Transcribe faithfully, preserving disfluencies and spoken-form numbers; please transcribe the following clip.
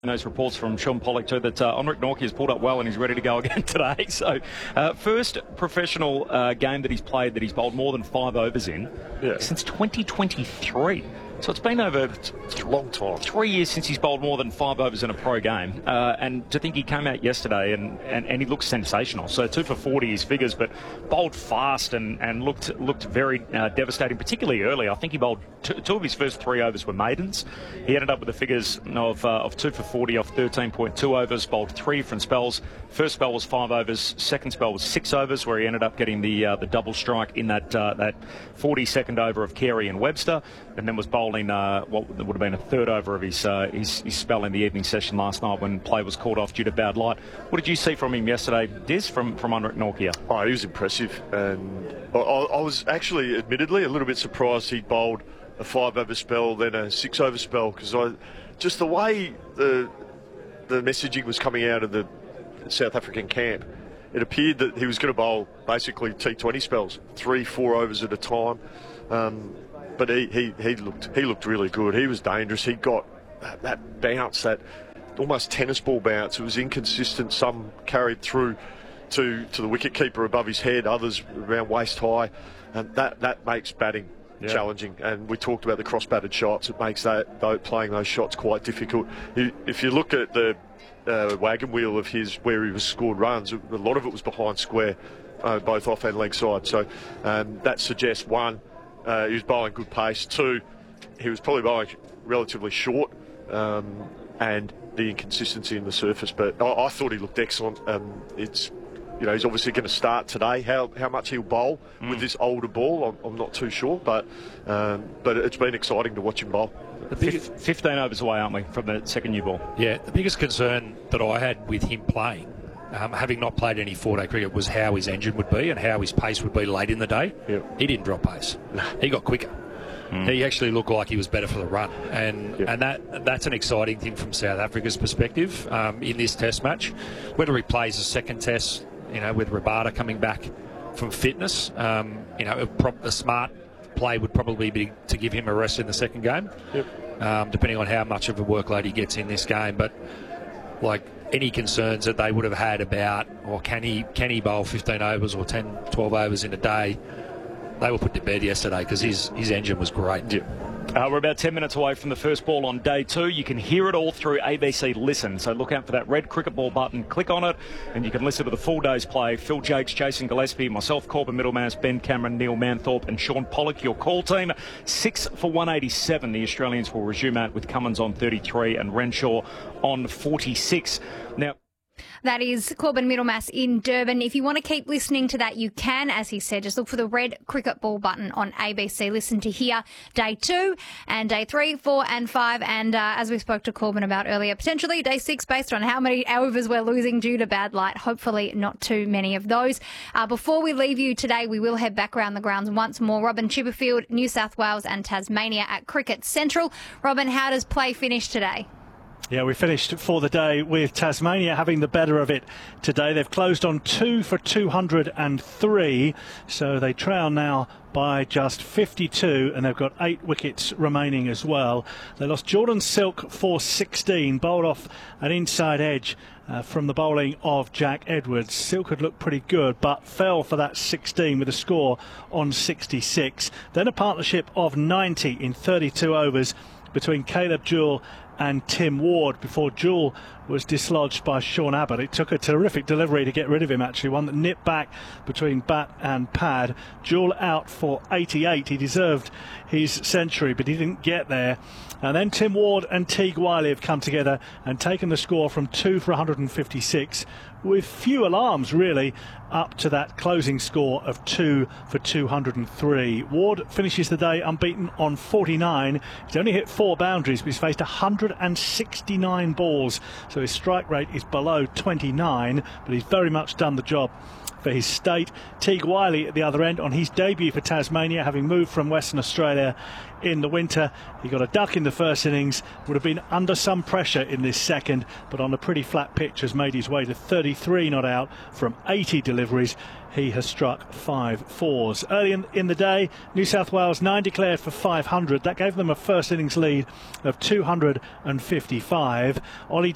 Those reports from Sean Pollock too that uh, Henrik Nortje has pulled up well and he's ready to go again today. So, uh, first professional uh, game that he's played that he's bowled more than five overs in yeah. since twenty twenty-three. So it's been over it's a long time. Three years since he's bowled more than five overs in a pro game. Uh, and to think he came out yesterday and, and, and he looked sensational. So two for forty his figures, but bowled fast and, and looked looked very uh, devastating, particularly early. I think he bowled two, two of his first three overs were maidens. He ended up with the figures of, uh, of two for forty off thirteen point two overs, bowled three different spells. First spell was five overs, second spell was six overs, where he ended up getting the uh, the double strike in that uh, that forty-second over of Carey and Webster, and then was bowling uh, what would have been a third over of his, uh, his his spell in the evening session last night when play was called off due to bad light. What did you see from him yesterday, Diz, from, from Henrik Nortje? Oh, he was impressive, and I, I was actually, admittedly, a little bit surprised he bowled a five-over spell, then a six-over spell, because I just the way the the messaging was coming out of the South African camp, it appeared that he was going to bowl basically T twenty spells, three, four overs at a time. Um, but he, he, he looked he looked really good. He was dangerous. He got that, that bounce, that almost tennis ball bounce. It was inconsistent. Some carried through to to the wicket keeper above his head, others around waist high, and that that makes batting yeah. challenging. And we talked about the cross-batted shots. It makes that though, playing those shots quite difficult. If you look at the uh, wagon wheel of his where he was scored runs, a lot of it was behind square, uh, both off and leg side. So um, that suggests, one, uh, he was bowling good pace. Two, he was probably bowling relatively short, um, and the inconsistency in the surface. But I, I thought he looked excellent. Um, it's You know, he's obviously going to start today. How how much he'll bowl mm. with this older ball, I'm, I'm not too sure. But um, but it's been exciting to watch him bowl. The biggest, fifteen overs away, aren't we, from the second new ball? Yeah, the biggest concern that I had with him playing, um, having not played any four-day cricket, was how his engine would be and how his pace would be late in the day. Yep. He didn't drop pace. He got quicker. Mm. He actually looked like he was better for the run, and yep. and that that's an exciting thing from South Africa's perspective um, in this Test match. Whether he plays a second Test, you know, with Rabada coming back from fitness, um, you know, a, a smart play would probably be to give him a rest in the second game, yep. um, depending on how much of a workload he gets in this game. But like any concerns that they would have had about, or can he can he bowl fifteen overs or ten, twelve overs in a day, they were put to bed yesterday because his his engine was great. Yep. Uh, we're about ten minutes away from the first ball on day two. You can hear it all through A B C Listen. So look out for that red cricket ball button. Click on it, and you can listen to the full day's play. Phil Jakes, Jason Gillespie, myself, Corbin Middlemass, Ben Cameron, Neil Manthorpe, and Sean Pollock, your call team. Six for one eighty-seven. The Australians will resume at with Cummins on thirty-three and Renshaw on forty-six. Now, that is Corbin Middlemass in Durban. If you want to keep listening to that, you can. As he said, just look for the red cricket ball button on A B C. Listen to hear day two and day three, four and five. And uh, as we spoke to Corbin about earlier, potentially day six based on how many overs we're losing due to bad light. Hopefully not too many of those. Uh, before we leave you today, we will head back around the grounds once more. Robin Chipperfield, New South Wales and Tasmania at Cricket Central. Robin, how does play finish today? Yeah, we finished for the day with Tasmania having the better of it today. They've closed on two for two hundred three, so they trail now by just fifty-two, and they've got eight wickets remaining as well. They lost Jordan Silk for sixteen, bowled off an inside edge uh, from the bowling of Jack Edwards. Silk had looked pretty good, but fell for that sixteen with a score on sixty-six. Then a partnership of ninety in thirty-two overs between Caleb Jewell and Tim Ward before Jewell was dislodged by Sean Abbott. It took a terrific delivery to get rid of him, actually, one that nipped back between bat and pad. Jewell out for eighty-eight. He deserved his century, but he didn't get there. And then Tim Ward and Teague Wiley have come together and taken the score from two for one hundred fifty-six, with few alarms, really, up to that closing score of two for two hundred three. Ward finishes the day unbeaten on forty-nine. He's only hit four boundaries, but he's faced one hundred sixty-nine balls, so his strike rate is below twenty-nine, but he's very much done the job for his state. Teague Wiley at the other end on his debut for Tasmania, having moved from Western Australia in the winter. He got a duck in the first innings, would have been under some pressure in this second, but on a pretty flat pitch has made his way to thirty-three not out from eighty deliveries. He has struck five fours. Early in, in the day, New South Wales nine declared for five hundred. That gave them a first innings lead of two hundred fifty-five. Ollie